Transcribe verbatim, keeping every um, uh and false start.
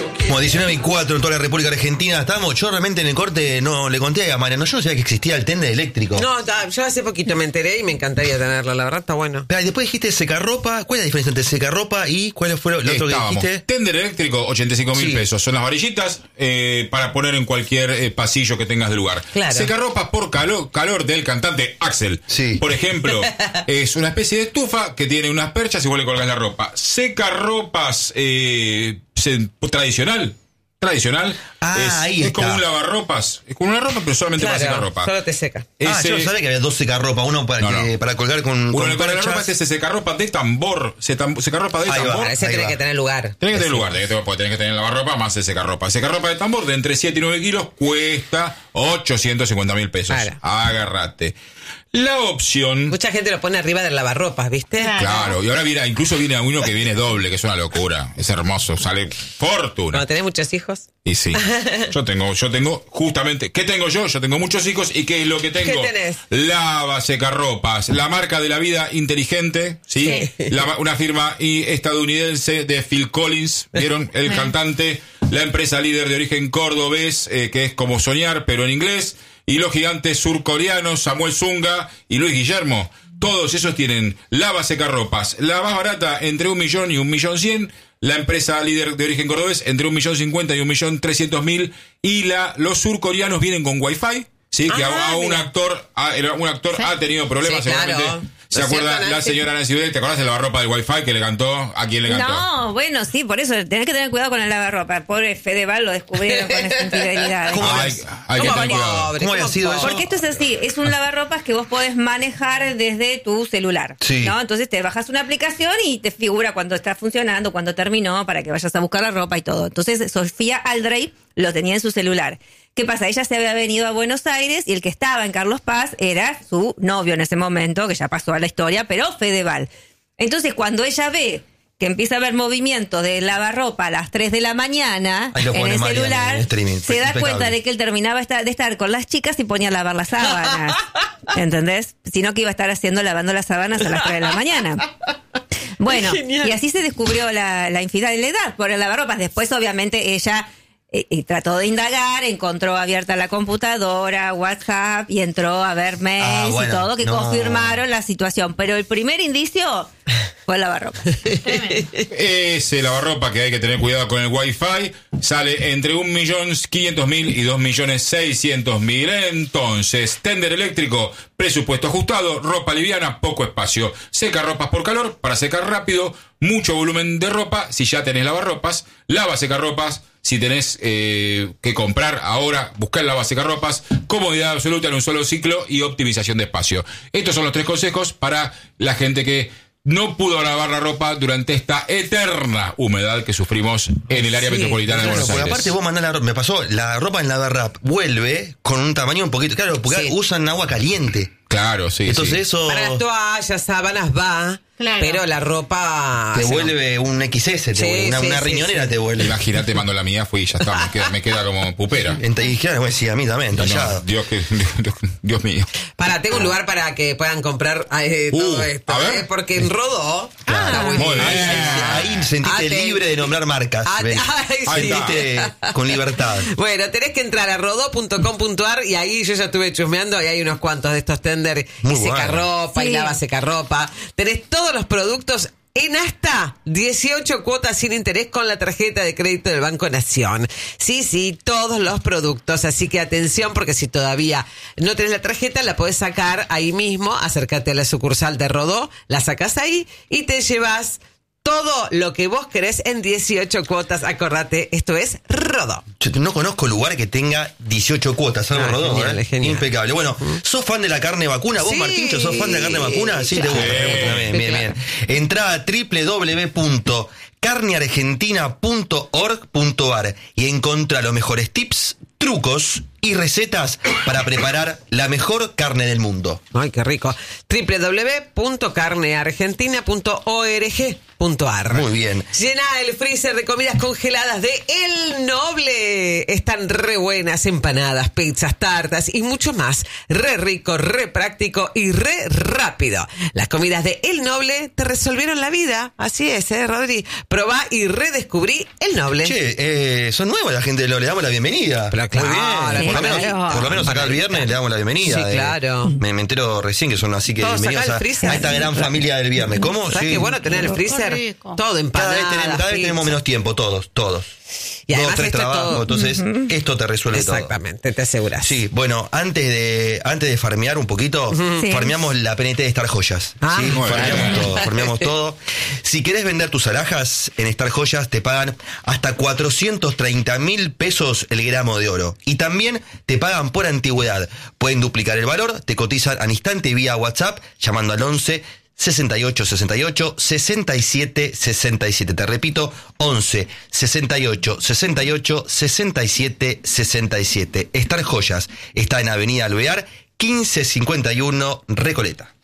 Como diecinueve y cuatro en toda la República Argentina estamos. Yo realmente en el corte no le conté a Mariano, yo no sabía que existía el tender eléctrico. No, da, yo hace poquito me enteré y me encantaría tenerlo, la verdad está bueno. Pero después dijiste secarropa. ¿Cuál es la diferencia entre secarropa y cuál fue lo, lo otro que dijiste? Tender eléctrico, ochenta y cinco mil Sí. pesos. Son las varillitas eh, para poner en cualquier eh, pasillo que tengas del lugar. Claro. Secarropas por calor, calor del cantante Axel. Sí. Por ejemplo, es una especie de estufa que tiene unas perchas y vos le colgás la ropa. Secarropas eh, se- tradicional. Tradicional. Ah, es, ahí es está. como un lavarropas. Es como una ropa, pero solamente para secar Claro, ropa. solo te seca. Ah, Ese- yo no sabía que había dos secarropa. Uno para, No, que- no. para colgar con, Uno con le colga la ropa, perchas. es ese secarropa de tambor. Se tam- secarropa de Ahí va. tambor. Para ese Ahí tiene va. que tener lugar. Tenés que tener lugar, tenés que, porque tenés que tener el lavarropa más el secarropa. El secarropa de tambor de entre siete y nueve kilos cuesta ochocientos cincuenta mil pesos. Claro. Agárrate. La opción... Mucha gente lo pone arriba del lavarropas, ¿viste? Claro, y ahora viene, incluso viene uno que viene doble, que es una locura. Es hermoso, sale fortuna. Cuando tenés muchos hijos. Y sí, yo tengo, yo tengo justamente, ¿qué tengo yo? Yo tengo muchos hijos y ¿qué es lo que tengo? ¿Qué tenés? Lava secarropas, la marca de la vida inteligente, ¿sí? Sí. La- una firma y estadounidense de Phil Collins, ¿vieron? El cantante, la empresa líder de origen cordobés, eh, que es como soñar, pero en inglés, y los gigantes surcoreanos Samuel Zunga y Luis Guillermo. Todos esos tienen lava secarropas, la más barata entre un millón y un millón cien. La empresa líder de origen cordobés entre un millón cincuenta y un millón trescientos mil. Y la, los surcoreanos vienen con wifi. Sí, que Ah, a, a un mira. actor, a, un actor ha tenido problemas Sí, claro. seguramente. ¿Se ¿No es acuerda cierto, la Nancy? señora Nancy Bell? ¿Te acordás del lavarropa del wifi que le cantó? ¿A quién le cantó? No, bueno, sí, por eso tenés que tener cuidado con el lavarropa. Pobre Fedeval lo descubrieron con esta infidelidad. ¿Cómo hay, hay que ¿Cómo tener cuidado. pobre? ¿Cómo había ¿Cómo sido pobre? eso? Porque esto es así, es un lavarropas que vos podés manejar desde tu celular. Sí. ¿No? Entonces te bajas una aplicación y te figura cuando está funcionando, cuando terminó, para que vayas a buscar la ropa y todo. Entonces Sofía Aldrey lo tenía en su celular. ¿Qué pasa? Ella se había venido a Buenos Aires y el que estaba en Carlos Paz era su novio en ese momento, que ya pasó a la historia, pero Fedeval. Entonces cuando ella ve que empieza a haber movimiento de lavarropa a las tres de la mañana Ahí lo en pone el Mariano celular, en streaming. se da Impecable. cuenta de que él terminaba esta- de estar con las chicas y ponía a lavar las sábanas. ¿Entendés? Sino que iba a estar haciendo lavando las sábanas a las tres de la mañana. Bueno, Genial. y así se descubrió la, la infidelidad por el lavarropas. Después, obviamente, ella eh, eh, trató de indagar, encontró abierta la computadora, WhatsApp, y entró a ver mails Ah, bueno, y todo, que no. confirmaron la situación. Pero el primer indicio fue el lavarropas. Ese lavarropa que hay que tener cuidado con el wifi sale entre un millón quinientos mil y dos millones seiscientos mil. Entonces, tender eléctrico, presupuesto ajustado, ropa liviana, poco espacio. Seca ropas por calor para secar rápido, mucho volumen de ropa. Si ya tenés lavarropas, lava secarropas. Si tenés eh, que comprar ahora, buscar lava secarropas, comodidad absoluta en un solo ciclo y optimización de espacio. Estos son los tres consejos para la gente que no pudo lavar la ropa durante esta eterna humedad que sufrimos en el área Sí, metropolitana de Claro, Buenos porque Aires. aparte vos mandás la ropa, me pasó, la ropa en Lavarrap vuelve con un tamaño un poquito, claro, porque Sí. usan agua caliente. Claro, sí. Entonces sí. eso Para las toallas, sábanas va, Claro. pero la ropa... te se- vuelve un equis ese, te Sí, vuelve, una, sí, una sí, riñonera sí. te vuelve. Imagínate, mando la mía, fui y ya está, me queda, me queda como pupera. En y claro, bueno, sí, a mí también, No, tallado. Dios, que, Dios, Dios mío. Para, tengo un lugar para que puedan comprar eh, todo Uh, esto, a ver. ¿eh? Porque en Rodó... Claro. está muy Muy bien. bien. Ahí, ahí sentiste Aten- libre de nombrar marcas. Ate- ¿ves? Ay, Ahí sí. sentiste con libertad. Bueno, tenés que entrar a rodó punto com punto ar y ahí yo ya estuve chusmeando y hay unos cuantos de estos tender y Muy bueno. secarropa y Sí. lava secarropa. Tenés todos los productos en hasta dieciocho cuotas sin interés con la tarjeta de crédito del Banco Nación. Sí, sí, todos los productos. Así que atención, porque si todavía no tenés la tarjeta, la podés sacar ahí mismo. Acércate a la sucursal de Rodó, la sacás ahí y te llevas todo lo que vos querés en dieciocho cuotas. Acordate, esto es Rodó. Yo no conozco lugar que tenga dieciocho cuotas, algo Ah, rodón, genial, ¿eh? genial. Impecable. Bueno, ¿sos fan de la carne vacuna? ¿Vos, Sí. Marquincho, sos fan de la carne vacuna? Sí, te gusta. Sí, te gusta. Bien, bien, claro. bien. Entrá a doble u doble u doble u punto carne argentina punto org punto ar y encontrá los mejores tips, trucos y recetas para preparar la mejor carne del mundo. Ay, qué rico. doble u doble u doble u punto carne argentina punto org. punto ar. Muy bien. Llena el freezer de comidas congeladas de El Noble. Están re buenas, empanadas, pizzas, tartas y mucho más. Re rico, re práctico y re rápido. Las comidas de El Noble te resolvieron la vida. Así es, ¿eh, Rodri? Probá y redescubrí El Noble. Che, eh, son nuevos la gente, le damos la bienvenida. Pero claro, Muy bien. Por, lo menos, claro. por lo menos acá el viernes le damos la bienvenida. Sí, eh. claro. Me, me entero recién que son así que Todos bienvenidos acá a, al freezer. a esta gran familia del viernes. ¿Cómo? ¿Sabes qué bueno tener el freezer? Qué rico. Todo Cada empanadas, vez, tenemos, cada vez tenemos pizza. menos tiempo, todos, todos. Y Dos, además tres esto es trabajos, todo- entonces esto te resuelve todo. Exactamente, te aseguras. Sí, bueno, antes de antes de farmear un poquito, Sí. farmeamos la P N T de Star Joyas. Ah, ¿sí? muy Farmeamos bien. todo, farmeamos todo. Si querés vender tus alhajas en Star Joyas, te pagan hasta cuatrocientos treinta mil pesos el gramo de oro. Y también te pagan por antigüedad. Pueden duplicar el valor, te cotizan al instante vía WhatsApp, llamando al once sesenta y ocho sesenta y ocho sesenta y siete sesenta y siete. Te repito, once sesenta y ocho sesenta y ocho sesenta y siete sesenta y siete. Star Joyas está en Avenida Alvear, quince cincuenta y uno, Recoleta.